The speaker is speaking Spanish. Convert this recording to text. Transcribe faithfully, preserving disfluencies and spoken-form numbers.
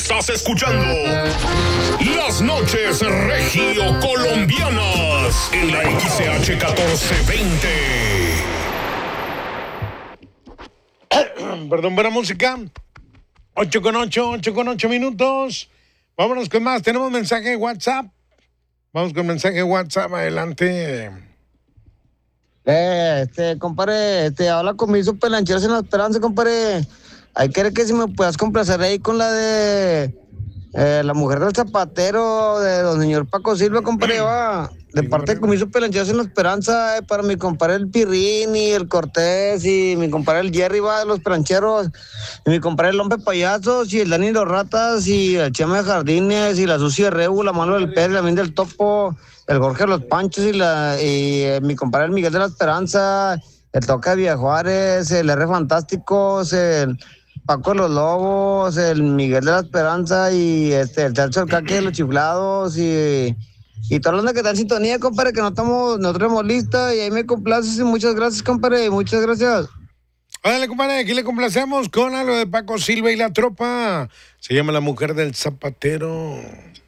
Estás escuchando Las Noches Regio Colombianas en la X C H catorce veinte. Perdón, buena música. ocho con ocho, ocho con ocho minutos. Vámonos con más. Tenemos mensaje de WhatsApp. Vamos con mensaje de WhatsApp. Adelante. Eh, este, compadre, este, habla con mi superlancheros en la Esperanza, compadre. Hay que ver que si me puedas complacer ahí con la de eh, la mujer del zapatero de don señor Paco Silva, compadre, va. De Sí, parte de compadre. Comiso Pelancheros en la Esperanza, eh, para mi compadre el Pirrín y el Cortés y mi compadre el Jerry, va, de los pelancheros, y mi compadre el Hombre Payasos y el Dani Los Ratas y el Chema de Jardines y la Sucia Rebu, la Mano del Pérez, la Min del Topo, el Jorge de los Panchos y, la, y eh, mi compadre el Miguel de la Esperanza, el Toca de Villa Juárez, el R Fantásticos, el Paco de los Lobos, el Miguel de la Esperanza y este el Chacho del Caque de los Chiflados y, y toda la onda que está en sintonía, compadre, que no estamos, no tenemos lista y ahí me complaces y muchas gracias, compadre, muchas gracias. Órale, compadre, aquí le complacemos con algo de Paco Silva y la tropa. Se llama La Mujer del Zapatero.